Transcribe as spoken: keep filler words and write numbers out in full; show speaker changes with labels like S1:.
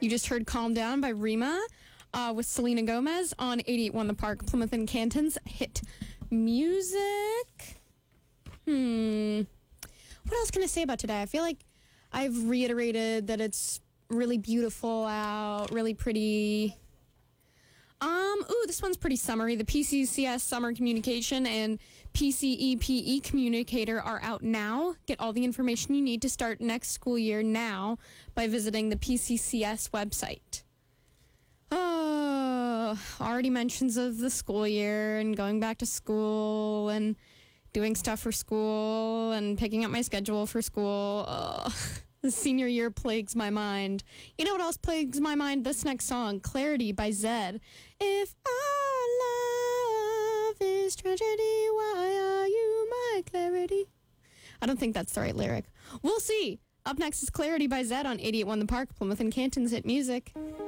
S1: You just heard Calm Down by Rima uh, with Selena Gomez on eighty-eight point one The Park, Plymouth and Canton's hit music. Hmm. What else can I say about today? I feel like I've reiterated that it's really beautiful out, really pretty. Um, ooh, this one's pretty summery. The P C C S Summer Communication and P C E P E Communicator are out now. Get all the information you need to start next school year now by visiting the P C C S website. Oh, already mentions of the school year and going back to school and doing stuff for school and picking up my schedule for school. Ugh. The senior year plagues my mind. You know what else plagues my mind? This next song, Clarity by Zedd. If our love is tragedy, why are you my clarity? I don't think that's the right lyric. We'll see. Up next is Clarity by Zedd on eighty-eight point one The Park, Plymouth and Canton's hit music.